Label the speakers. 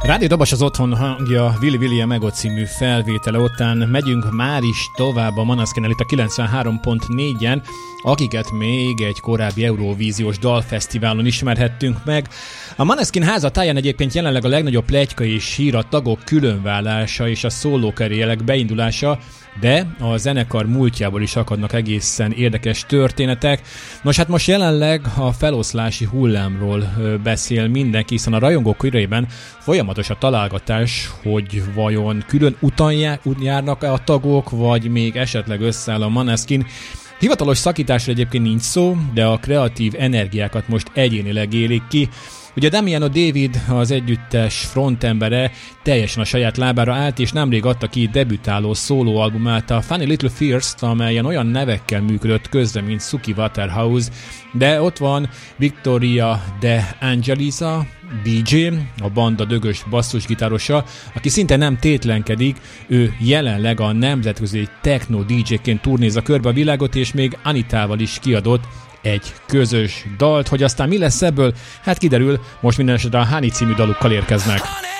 Speaker 1: Rádió Dobos az otthon hangja, Willy William Ego című felvétele után megyünk már is tovább a Måneskin itt a 93.4-en, akiket még egy korábbi Eurovíziós dalfesztiválon ismerhettünk meg. A Måneskin házatáján egyébként jelenleg a legnagyobb pletyka és hír a tagok különválása és a szólókarrierek beindulása, de a zenekar múltjából is akadnak egészen érdekes történetek. Nos, hát most jelenleg a feloszlási hullámról beszél mindenki, hiszen a rajongók körében folyamatos a találgatás, hogy vajon külön úton járnak-e a tagok, vagy még esetleg összeáll a Måneskin. Hivatalos szakításra egyébként nincs szó, de a kreatív energiákat most egyénileg élik ki. Ugye Damiano David, az együttes frontembere teljesen a saját lábára állt, és nemrég adta ki debütáló szólóalbumát, a Funny Little Fears-t, amelyen olyan nevekkel működött közre, mint Suki Waterhouse, de ott van Victoria De Angelisa, DJ, a banda dögös basszusgitárosa, aki szinte nem tétlenkedik, ő jelenleg a nemzetközi techno DJ-ként turnézza körbe a világot, és még Anitával is kiadott egy közös dalt, hogy aztán mi lesz ebből, hát kiderül, most minden esetre a Honey című dalukkal érkeznek.